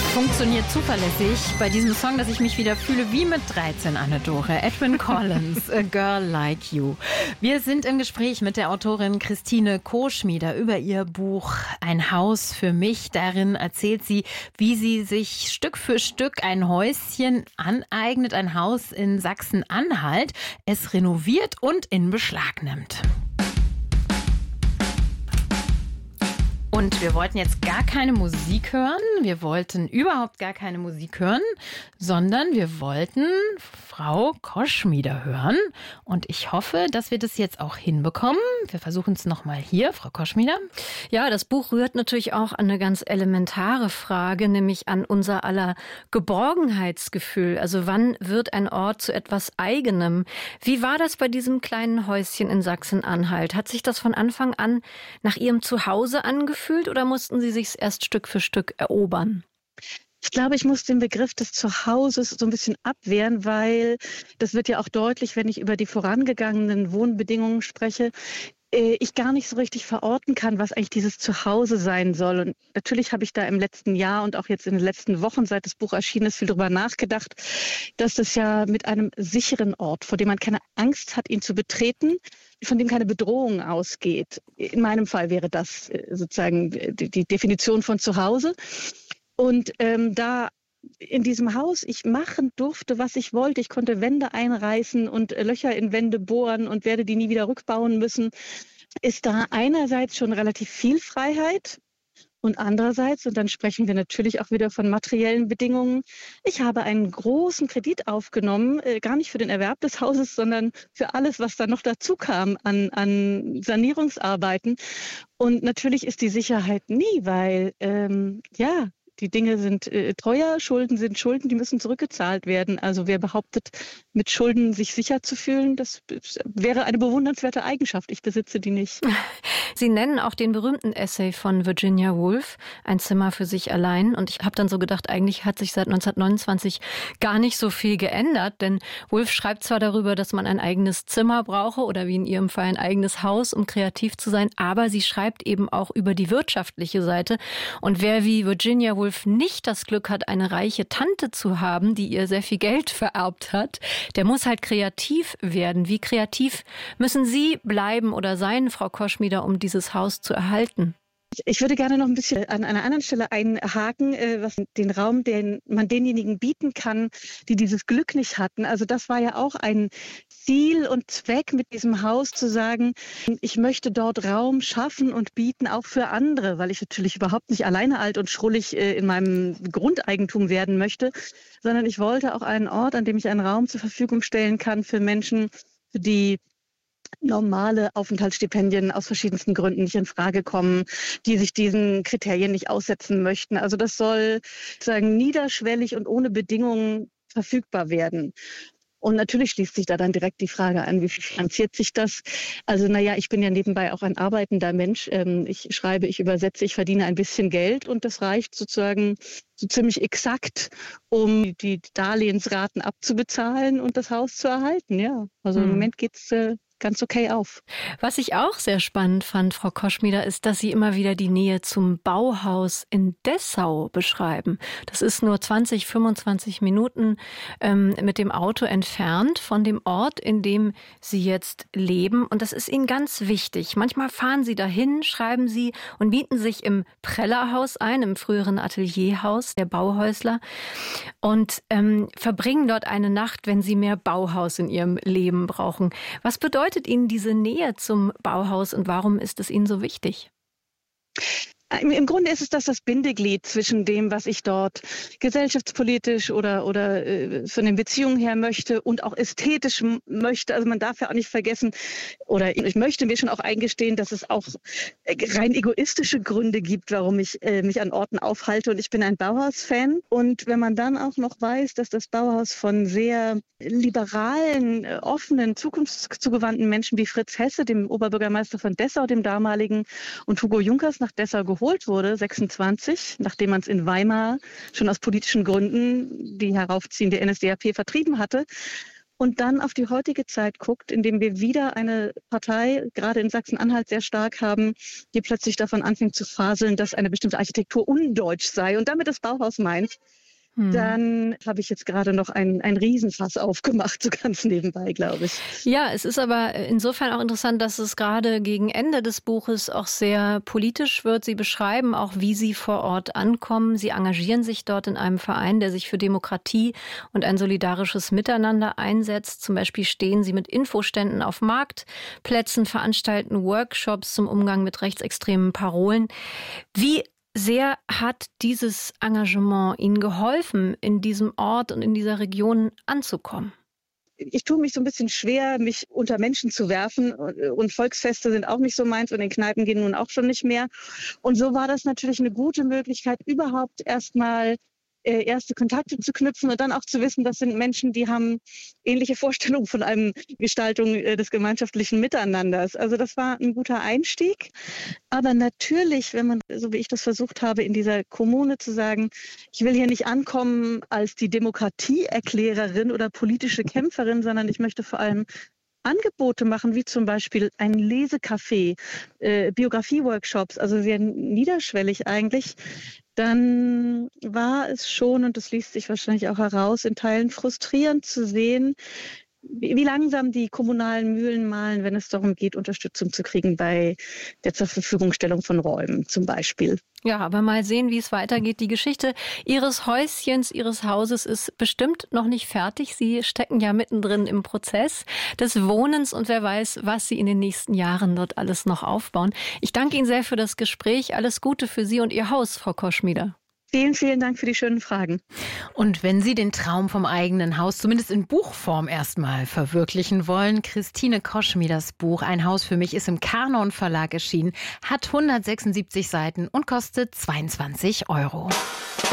Funktioniert zuverlässig bei diesem Song, dass ich mich wieder fühle wie mit 13, Anne-Dore. Edwyn Collins, A Girl Like You. Wir sind im Gespräch mit der Autorin Christine Koschmieder über ihr Buch Ein Haus für mich. Darin erzählt sie, wie sie sich Stück für Stück ein Häuschen aneignet, ein Haus in Sachsen-Anhalt, es renoviert und in Beschlag nimmt. Und wir wollten jetzt gar keine Musik hören. Wir wollten überhaupt gar keine Musik hören, sondern wir wollten Frau Koschmieder hören. Und ich hoffe, dass wir das jetzt auch hinbekommen. Wir versuchen es nochmal hier, Frau Koschmieder. Ja, das Buch rührt natürlich auch an eine ganz elementare Frage, nämlich an unser aller Geborgenheitsgefühl. Also wann wird ein Ort zu etwas Eigenem? Wie war das bei diesem kleinen Häuschen in Sachsen-Anhalt? Hat sich das von Anfang an nach Ihrem Zuhause angefühlt oder mussten Sie sich erst Stück für Stück erobern? Ich glaube, ich muss den Begriff des Zuhauses so ein bisschen abwehren, weil das wird ja auch deutlich, wenn ich über die vorangegangenen Wohnbedingungen spreche, ich gar nicht so richtig verorten kann, was eigentlich dieses Zuhause sein soll. Und natürlich habe ich da im letzten Jahr und auch jetzt in den letzten Wochen, seit das Buch erschienen ist, viel drüber nachgedacht, dass das ja mit einem sicheren Ort, vor dem man keine Angst hat, ihn zu betreten, von dem keine Bedrohung ausgeht. In meinem Fall wäre das sozusagen die Definition von Zuhause. Und da in diesem Haus ich machen durfte, was ich wollte. Ich konnte Wände einreißen und Löcher in Wände bohren und werde die nie wieder rückbauen müssen. Ist da einerseits schon relativ viel Freiheit und andererseits, und dann sprechen wir natürlich auch wieder von materiellen Bedingungen, ich habe einen großen Kredit aufgenommen, gar nicht für den Erwerb des Hauses, sondern für alles, was da noch dazu kam an Sanierungsarbeiten. Und natürlich ist die Sicherheit nie, weil die Dinge sind teuer, Schulden sind Schulden, die müssen zurückgezahlt werden. Also wer behauptet, mit Schulden sich sicher zu fühlen, das wäre eine bewundernswerte Eigenschaft. Ich besitze die nicht. Sie nennen auch den berühmten Essay von Virginia Woolf, Ein Zimmer für sich allein. Und ich habe dann so gedacht, eigentlich hat sich seit 1929 gar nicht so viel geändert. Denn Woolf schreibt zwar darüber, dass man ein eigenes Zimmer brauche oder wie in ihrem Fall ein eigenes Haus, um kreativ zu sein. Aber sie schreibt eben auch über die wirtschaftliche Seite. Und wer wie Virginia Woolf nicht das Glück hat, eine reiche Tante zu haben, die ihr sehr viel Geld vererbt hat, der muss halt kreativ werden. Wie kreativ müssen Sie bleiben oder sein, Frau Koschmieder, um dieses Haus zu erhalten? Ich würde gerne noch ein bisschen an einer anderen Stelle einhaken, was den Raum, den man denjenigen bieten kann, die dieses Glück nicht hatten. Also das war ja auch ein Ziel und Zweck mit diesem Haus, zu sagen, ich möchte dort Raum schaffen und bieten, auch für andere, weil ich natürlich überhaupt nicht alleine alt und schrullig in meinem Grundeigentum werden möchte, sondern ich wollte auch einen Ort, an dem ich einen Raum zur Verfügung stellen kann für Menschen, für die normale Aufenthaltsstipendien aus verschiedensten Gründen nicht in Frage kommen, die sich diesen Kriterien nicht aussetzen möchten. Also das soll sozusagen niederschwellig und ohne Bedingungen verfügbar werden. Und natürlich schließt sich da dann direkt die Frage an, wie finanziert sich das? Also ich bin ja nebenbei auch ein arbeitender Mensch. Ich schreibe, ich übersetze, ich verdiene ein bisschen Geld und das reicht sozusagen so ziemlich exakt, um die Darlehensraten abzubezahlen und das Haus zu erhalten. Ja, also im Moment geht's ganz okay auf. Was ich auch sehr spannend fand, Frau Koschmieder, ist, dass Sie immer wieder die Nähe zum Bauhaus in Dessau beschreiben. Das ist nur 20, 25 Minuten mit dem Auto entfernt von dem Ort, in dem Sie jetzt leben. Und das ist Ihnen ganz wichtig. Manchmal fahren Sie dahin, schreiben Sie und mieten sich im Prellerhaus ein, im früheren Atelierhaus der Bauhäusler und verbringen dort eine Nacht, wenn Sie mehr Bauhaus in Ihrem Leben brauchen. Was bedeutet Ihnen diese Nähe zum Bauhaus und warum ist es Ihnen so wichtig? Im Grunde ist es das Bindeglied zwischen dem, was ich dort gesellschaftspolitisch oder von den Beziehungen her möchte und auch ästhetisch möchte. Also man darf ja auch nicht vergessen, oder ich möchte mir schon auch eingestehen, dass es auch rein egoistische Gründe gibt, warum ich mich an Orten aufhalte. Und ich bin ein Bauhaus-Fan. Und wenn man dann auch noch weiß, dass das Bauhaus von sehr liberalen, offenen, zukunftszugewandten Menschen wie Fritz Hesse, dem Oberbürgermeister von Dessau, dem damaligen, und Hugo Junkers nach Dessau geholt wurde, 26, nachdem man es in Weimar schon aus politischen Gründen die heraufziehende NSDAP vertrieben hatte. und dann auf die heutige Zeit guckt, indem wir wieder eine Partei, gerade in Sachsen-Anhalt sehr stark haben, die plötzlich davon anfängt zu faseln, dass eine bestimmte Architektur undeutsch sei und damit das Bauhaus meint, dann habe ich jetzt gerade noch ein Riesenfass aufgemacht, so ganz nebenbei, glaube ich. Ja, es ist aber insofern auch interessant, dass es gerade gegen Ende des Buches auch sehr politisch wird. Sie beschreiben auch, wie Sie vor Ort ankommen. Sie engagieren sich dort in einem Verein, der sich für Demokratie und ein solidarisches Miteinander einsetzt. Zum Beispiel stehen Sie mit Infoständen auf Marktplätzen, veranstalten Workshops zum Umgang mit rechtsextremen Parolen. Wie sehr hat dieses Engagement Ihnen geholfen, in diesem Ort und in dieser Region anzukommen? Ich tue mich so ein bisschen schwer, mich unter Menschen zu werfen und Volksfeste sind auch nicht so meins und in Kneipen gehen nun auch schon nicht mehr. Und so war das natürlich eine gute Möglichkeit, überhaupt erstmal erste Kontakte zu knüpfen und dann auch zu wissen, das sind Menschen, die haben ähnliche Vorstellungen von einer Gestaltung des gemeinschaftlichen Miteinanders. Also das war ein guter Einstieg. Aber natürlich, wenn man, so wie ich das versucht habe, in dieser Kommune zu sagen, ich will hier nicht ankommen als die Demokratieerklärerin oder politische Kämpferin, sondern ich möchte vor allem Angebote machen, wie zum Beispiel ein Lesecafé, Biografie-Workshops, also sehr niederschwellig eigentlich, dann war es schon, und das liest sich wahrscheinlich auch heraus, in Teilen frustrierend zu sehen, wie langsam die kommunalen Mühlen mahlen, wenn es darum geht, Unterstützung zu kriegen bei der Zurverfügungstellung von Räumen zum Beispiel. Ja, aber mal sehen, wie es weitergeht. Die Geschichte Ihres Häuschens, Ihres Hauses ist bestimmt noch nicht fertig. Sie stecken ja mittendrin im Prozess des Wohnens und wer weiß, was Sie in den nächsten Jahren dort alles noch aufbauen. Ich danke Ihnen sehr für das Gespräch. Alles Gute für Sie und Ihr Haus, Frau Koschmieder. Vielen, vielen Dank für die schönen Fragen. Und wenn Sie den Traum vom eigenen Haus zumindest in Buchform erstmal verwirklichen wollen, Christine Koschmieders Buch Ein Haus für mich ist im Kanon Verlag erschienen, hat 176 Seiten und kostet 22 €.